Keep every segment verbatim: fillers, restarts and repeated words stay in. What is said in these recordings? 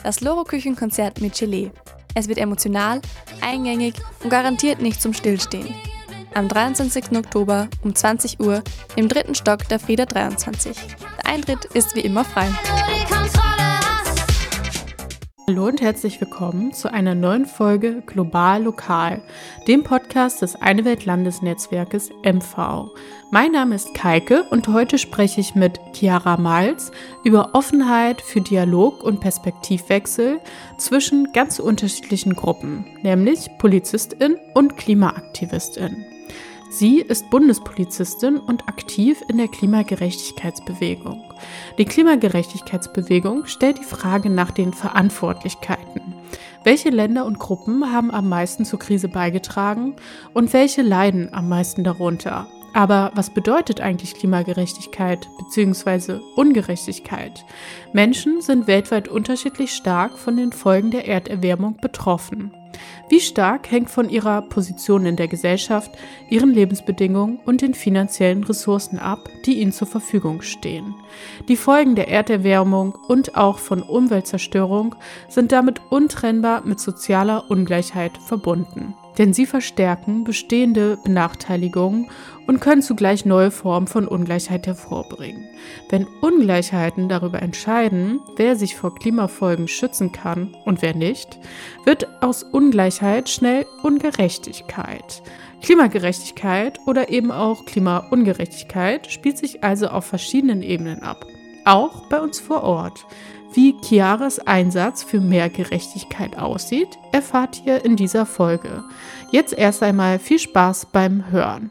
Das Loro-Küchenkonzert mit Gelee. Es wird emotional, eingängig und garantiert nicht zum Stillstehen. Am dreiundzwanzigsten Oktober um zwanzig Uhr im dritten Stock der Frieder dreiundzwanzig. Der Eintritt ist wie immer frei. Hallo und herzlich willkommen zu einer neuen Folge Global Lokal, dem Podcast des Eine Welt Landesnetzwerkes M V. Mein Name ist Kaike und heute spreche ich mit Chiara Malz über Offenheit für Dialog und Perspektivwechsel zwischen ganz unterschiedlichen Gruppen, nämlich Polizistin und Klimaaktivistin. Sie ist Bundespolizistin und aktiv in der Klimagerechtigkeitsbewegung. Die Klimagerechtigkeitsbewegung stellt die Frage nach den Verantwortlichkeiten. Welche Länder und Gruppen haben am meisten zur Krise beigetragen und welche leiden am meisten darunter? Aber was bedeutet eigentlich Klimagerechtigkeit bzw. Ungerechtigkeit? Menschen sind weltweit unterschiedlich stark von den Folgen der Erderwärmung betroffen. Wie stark hängt von ihrer Position in der Gesellschaft, ihren Lebensbedingungen und den finanziellen Ressourcen ab, die ihnen zur Verfügung stehen. Die Folgen der Erderwärmung und auch von Umweltzerstörung sind damit untrennbar mit sozialer Ungleichheit verbunden. Denn sie verstärken bestehende Benachteiligungen und können zugleich neue Formen von Ungleichheit hervorbringen. Wenn Ungleichheiten darüber entscheiden, wer sich vor Klimafolgen schützen kann und wer nicht, wird aus Ungleichheit schnell Ungerechtigkeit. Klimagerechtigkeit oder eben auch Klimaungerechtigkeit spielt sich also auf verschiedenen Ebenen ab, auch bei uns vor Ort. Wie Chiaras Einsatz für mehr Gerechtigkeit aussieht, erfahrt ihr in dieser Folge. Jetzt erst einmal viel Spaß beim Hören.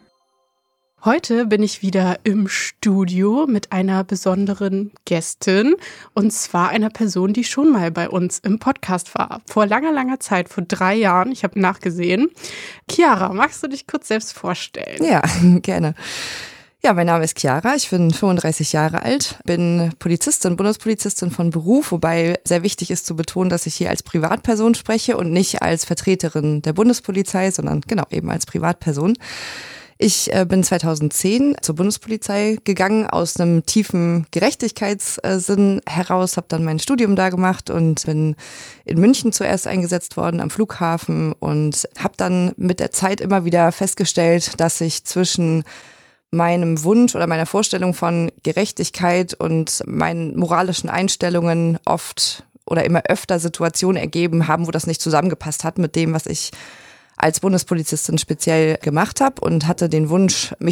Heute bin ich wieder im Studio mit einer besonderen Gästin, und zwar einer Person, die schon mal bei uns im Podcast war. Vor langer, langer Zeit, vor drei Jahren, ich habe nachgesehen. Chiara, magst du dich kurz selbst vorstellen? Ja, gerne. Ja, mein Name ist Chiara, ich bin fünfunddreißig Jahre alt, bin Polizistin, Bundespolizistin von Beruf, wobei sehr wichtig ist zu betonen, dass ich hier als Privatperson spreche und nicht als Vertreterin der Bundespolizei, sondern genau eben als Privatperson. Ich äh, bin zweitausendzehn zur Bundespolizei gegangen, aus einem tiefen Gerechtigkeitssinn heraus, habe dann mein Studium da gemacht und bin in München zuerst eingesetzt worden am Flughafen und habe dann mit der Zeit immer wieder festgestellt, dass ich zwischen meinem Wunsch oder meiner Vorstellung von Gerechtigkeit und meinen moralischen Einstellungen oft oder immer öfter Situationen ergeben haben, wo das nicht zusammengepasst hat mit dem, was ich als Bundespolizistin speziell gemacht habe, und hatte den Wunsch, mich